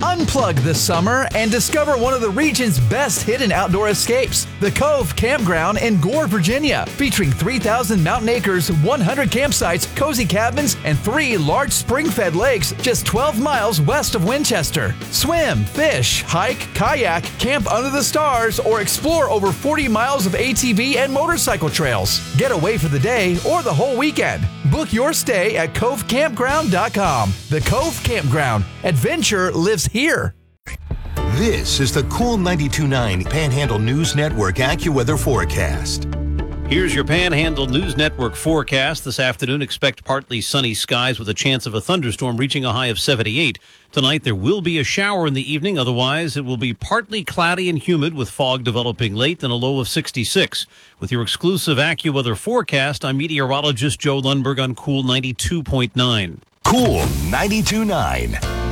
Unplug this summer and discover one of the region's best hidden outdoor escapes, the Cove Campground in Gore, Virginia, featuring 3,000 mountain acres, 100 campsites, cozy cabins, and 3 large spring-fed lakes just 12 miles west of Winchester. Swim, fish, hike, kayak, camp under the stars, or explore over 40 miles of ATV and motorcycle trails. Get away for the day or the whole weekend. Book your stay at covecampground.com. The Cove Campground. Adventure lives here. This is the Cool 92.9 Panhandle News Network AccuWeather forecast. Here's your Panhandle News Network forecast. This afternoon, expect partly sunny skies with a chance of a thunderstorm reaching a high of 78. Tonight, there will be a shower in the evening. Otherwise, it will be partly cloudy and humid with fog developing late and a low of 66. With your exclusive AccuWeather forecast, I'm meteorologist Joe Lundberg on Cool 92.9. Cool 92.9.